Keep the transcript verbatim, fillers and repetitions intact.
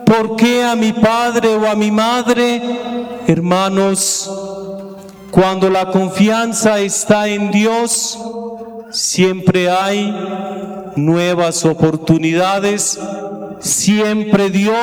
¿Por qué a mi padre o a mi madre? Hermanos, cuando la confianza está en Dios, siempre hay nuevas oportunidades, siempre Dios